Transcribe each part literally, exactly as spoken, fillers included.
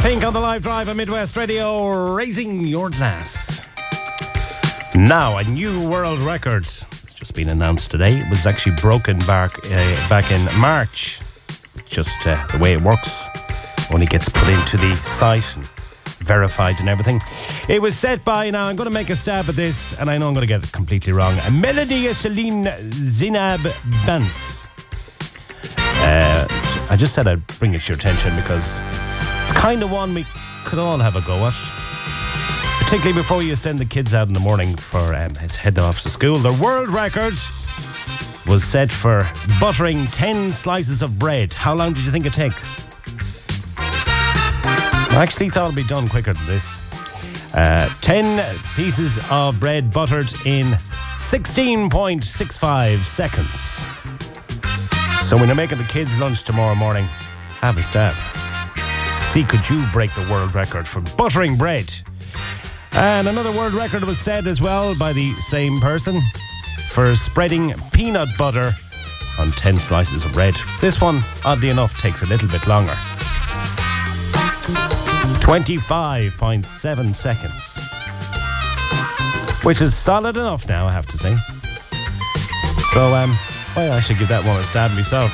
Pink on the live drive on Midwest Radio, raising your glass. Now, a new world record. It's just been announced today. It was actually broken back, uh, back in March. Just uh, the way it works when it gets put into the site and verified and everything. It was set by, now I'm going to make a stab at this, and I know I'm going to get it completely wrong, Melody Celine Zinab Bance. Uh, I just said I'd bring it to your attention because it's kind of one we could all have a go at. Particularly before you send the kids out in the morning for um, head off to school. The world record was set for buttering ten slices of bread. How long did you think it'd take? I actually thought it'd be done quicker than this. Uh, ten pieces of bread buttered in sixteen point six five seconds. So when you're making the kids' lunch tomorrow morning, have a stab. See, could you break the world record for buttering bread? And another world record was set as well by the same person for spreading peanut butter on ten slices of bread. This one, oddly enough, takes a little bit longer. twenty-five point seven seconds. Which is solid enough now, I have to say. So, um, well, I should give that one a stab myself.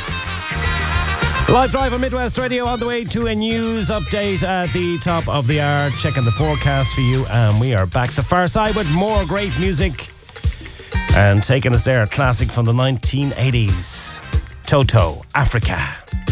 Live drive on Midwest Radio on the way to a news update at the top of the hour. Checking the forecast for you, and we are back to Far Side with more great music. And taking us there, a classic from the nineteen eighties, Toto, Africa.